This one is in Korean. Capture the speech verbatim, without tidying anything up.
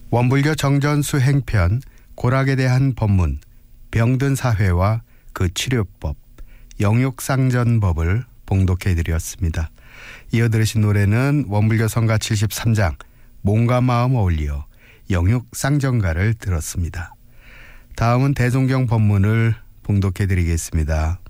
원불교 정전수 행편, 고락에 대한 법문, 병든 사회와 그 치료법, 영육상전법을 봉독해드렸습니다. 이어 들으신 노래는 원불교 성가 칠십삼 장 몸과 마음 어울리어 영육상전가를 들었습니다. 다음은 대종경 법문을 봉독해드리겠습니다.